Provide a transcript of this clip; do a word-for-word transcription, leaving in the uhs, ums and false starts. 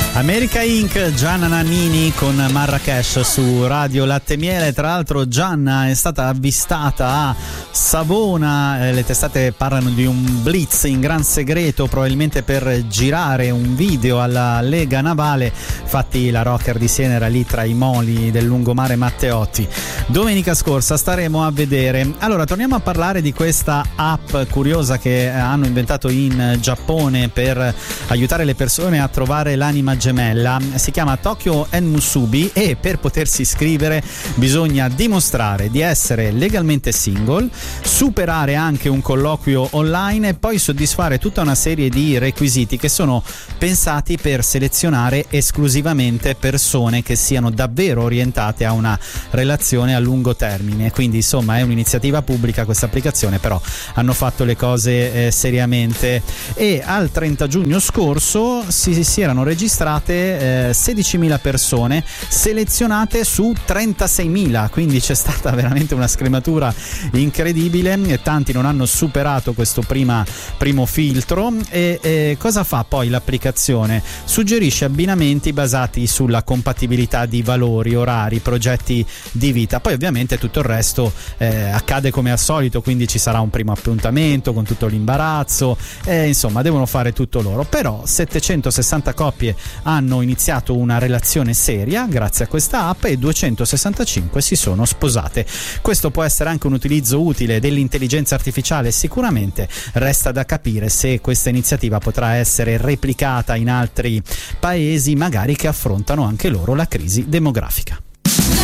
America Incorporated, Gianna Nannini con Marrakesh su Radio Latte Miele. Tra l'altro Gianna è stata avvistata a Savona, eh, le testate parlano di un blitz in gran segreto, probabilmente per girare un video alla Lega Navale. Infatti la rocker di Siena era lì tra i moli del lungomare Matteotti. Domenica scorsa staremo a vedere. Allora torniamo a parlare di questa app curiosa che hanno inventato in Giappone per aiutare le persone a trovare l'anima gemella. Si chiama Tokyo en Musubi e per potersi iscrivere bisogna dimostrare di essere legalmente single, superare anche un colloquio online e poi soddisfare tutta una serie di requisiti che sono pensati per selezionare esclusivamente persone che siano davvero orientate a una relazione a lungo termine. Quindi insomma è un'iniziativa pubblica questa applicazione, però hanno fatto le cose eh, seriamente. E al trenta giugno scorso si, si erano registrate eh, sedicimila persone selezionate su trentaseimila, quindi c'è stata veramente una scrematura incredibile e tanti non hanno superato questo prima, primo filtro. E, e cosa fa poi l'applicazione? Suggerisce abbinamenti basati sulla compatibilità di valori, orari, progetti di vita. Poi ovviamente tutto il resto eh, accade come al solito, quindi ci sarà un primo appuntamento con tutto l'imbarazzo, eh, insomma devono fare tutto loro. Però settecentosessanta coppie hanno iniziato una relazione seria grazie a questa app e duecentosessantacinque si sono sposate. Questo può essere anche un utilizzo utile dell'intelligenza artificiale, sicuramente resta da capire se questa iniziativa potrà essere replicata in altri paesi magari che affrontano anche loro la crisi demografica.